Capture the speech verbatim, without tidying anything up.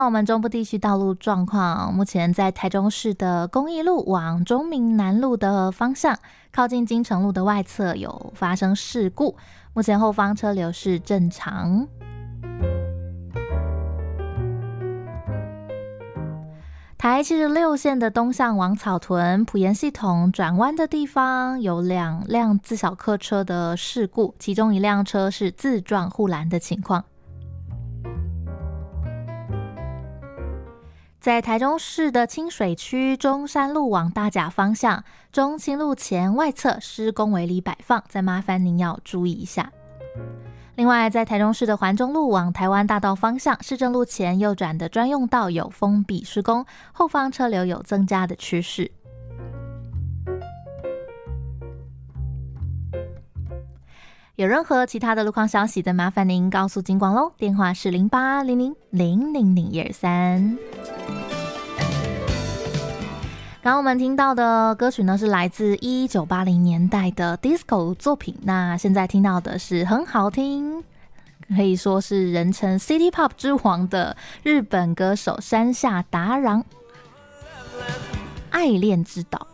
我们中部地区道路状况，目前在台中市的公益路往中民南路的方向，靠近金城路的外侧有发生事故，目前后方车流是正常。台七十六线的东向往草屯埔盐系统转弯的地方，有两辆自小客车的事故，其中一辆车是自撞护栏的情况。在台中市的清水区中山路往大甲方向，中清路前外侧施工围篱摆放，再麻烦您要注意一下。另外，在台中市的环中路往台湾大道方向，市政路前右转的专用道有封闭施工，后方车流有增加的趋势。有任何其他的路况消息，再麻烦您告诉警广咯，电话是零八零零零零零一二三。刚刚我们听到的歌曲呢，是来自一九八零年代的 disco 作品，那现在听到的是很好听，可以说是人称 City Pop 之王的日本歌手山下达郎，爱恋之岛。